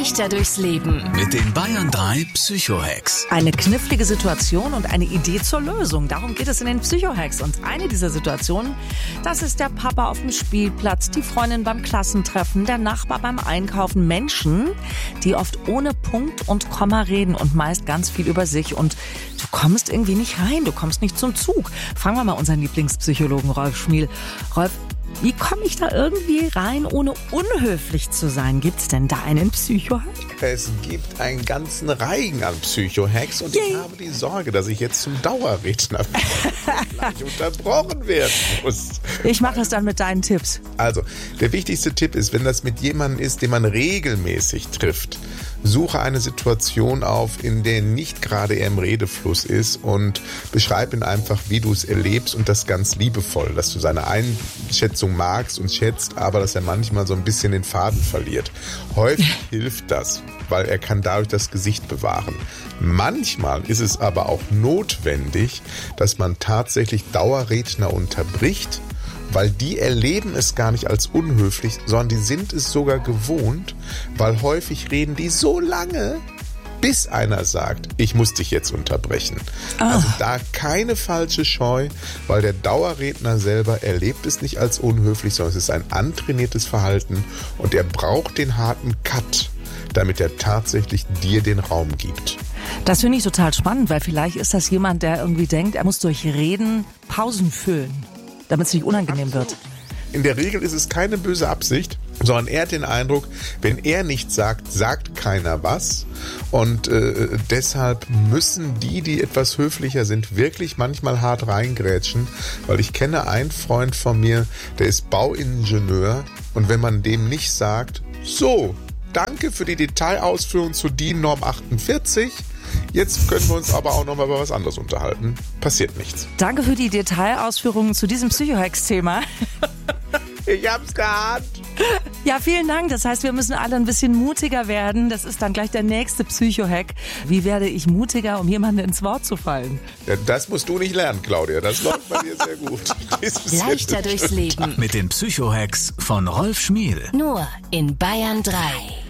Leichter durchs Leben. Mit den Bayern 3 Psycho-Hacks. Eine knifflige Situation und eine Idee zur Lösung. Darum geht es in den Psycho-Hacks. Und eine dieser Situationen, das ist der Papa auf dem Spielplatz, die Freundin beim Klassentreffen, der Nachbar beim Einkaufen. Menschen, die oft ohne Punkt und Komma reden und meist ganz viel über sich. Und du kommst irgendwie nicht rein, du kommst nicht zum Zug. Fragen wir mal unseren Lieblingspsychologen Rolf Schmiel. Rolf, wie komme ich da irgendwie rein, ohne unhöflich zu sein? Gibt's denn da einen Psycho-Hack? Es gibt einen ganzen Reigen an Psycho-Hacks und ich habe die Sorge, dass ich jetzt zum Dauerredner gleich unterbrochen werden muss. Ich mache das dann mit deinen Tipps. Also, der wichtigste Tipp ist, wenn das mit jemandem ist, den man regelmäßig trifft, suche eine Situation auf, in der nicht gerade er im Redefluss ist und beschreib ihn einfach, wie du es erlebst und das ganz liebevoll, dass du seine Einschätzung magst und schätzt, aber dass er manchmal so ein bisschen den Faden verliert. Häufig hilft das, weil er kann dadurch das Gesicht bewahren. Manchmal ist es aber auch notwendig, dass man tatsächlich Dauerredner unterbricht, weil die erleben es gar nicht als unhöflich, sondern die sind es sogar gewohnt, weil häufig reden die so lange, bis einer sagt, ich muss dich jetzt unterbrechen. Also da keine falsche Scheu, weil der Dauerredner selber erlebt es nicht als unhöflich, sondern es ist ein antrainiertes Verhalten und er braucht den harten Cut, damit er tatsächlich dir den Raum gibt. Das finde ich total spannend, weil vielleicht ist das jemand, der irgendwie denkt, er muss durch Reden Pausen füllen, damit es nicht unangenehm wird. In der Regel ist es keine böse Absicht, sondern er hat den Eindruck, wenn er nichts sagt, sagt keiner was. Und deshalb müssen die etwas höflicher sind, wirklich manchmal hart reingrätschen. Weil ich kenne einen Freund von mir, der ist Bauingenieur. Und wenn man dem nicht sagt, so, danke für die Detailausführung zur DIN Norm 48, jetzt können wir uns aber auch noch mal über was anderes unterhalten. Passiert nichts. Danke für die Detailausführungen zu diesem Psycho-Hacks-Thema. Ich hab's geahnt. Ja, vielen Dank. Das heißt, wir müssen alle ein bisschen mutiger werden. Das ist dann gleich der nächste Psycho-Hack. Wie werde ich mutiger, um jemandem ins Wort zu fallen? Ja, das musst du nicht lernen, Claudia. Das läuft bei dir sehr gut. Leichter durchs Leben. Mit den Psycho-Hacks von Rolf Schmiel. Nur in Bayern 3.